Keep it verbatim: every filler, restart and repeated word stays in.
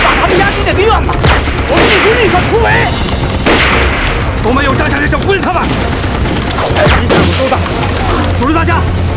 把他们押进那个院子，我们必须立刻突围。我们有乡下人手扶着他们。一切我收到，组织大家